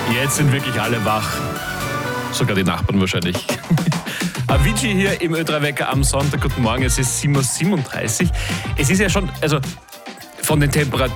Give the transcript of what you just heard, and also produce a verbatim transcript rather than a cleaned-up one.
Jetzt sind wirklich alle wach. Sogar die Nachbarn wahrscheinlich. Avicii hier im Ö drei Wecker am Sonntag. Guten Morgen, es ist sieben Uhr siebenunddreißig. Es ist ja schon, also von den Temperaturen